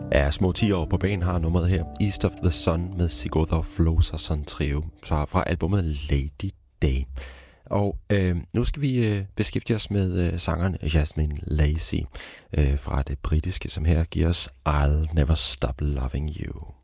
Ja, små 10 år på banen har nummeret her. East of the Sun med Sigurður Flosason Trio, så fra albumet Lady Day. Og nu skal vi beskæftige os med sangeren Jasmine Lacey fra det britiske, som her giver os I'll Never Stop Loving You.